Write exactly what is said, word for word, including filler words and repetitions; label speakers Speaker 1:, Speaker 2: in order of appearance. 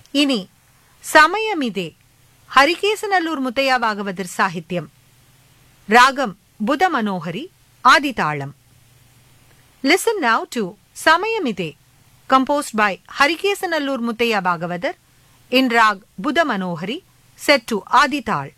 Speaker 1: இனி சமயமிதே ஹரிகேசநல்லூர் முத்தையா பாகவதர் சாகித்யம். ராகம் புத Manohari, ஆதிதாளம். Listen now to Samayamide, composed by Harikesanallur Muttaya Bhagavathar in Rag Buddha Manohari, set to Adi Tal.